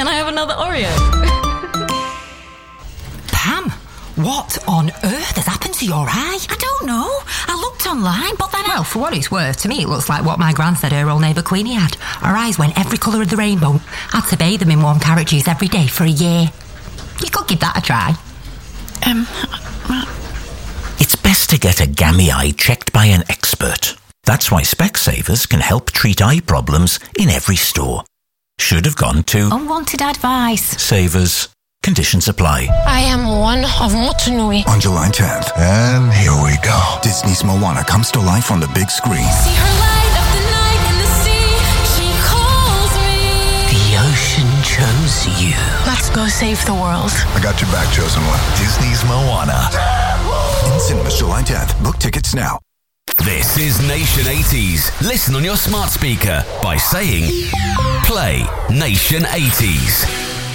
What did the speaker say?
Can I have another Oreo? Pam, what on earth has happened to your eye? I don't know. I looked online, but then Well, for what it's worth, to me it looks like what my gran said her old neighbour Queenie had. Her eyes went every colour of the rainbow. Had to bathe them in warm carrot juice every day for a year. You could give that a try. It's best to get a gammy eye checked by an expert. That's why Specsavers can help treat eye problems in every store. Should have gone to unwanted advice. Savers. Conditions apply. I am one of Motunui. On July 10th, and here we go. Disney's Moana comes to life on the big screen. See her light up the night in the sea. She calls me. The ocean chose you. Let's go save the world. I got your back, chosen one. Disney's Moana. In cinemas July 10th. Book tickets now. This is Nation 80s. Listen on your smart speaker by saying, play Nation 80s.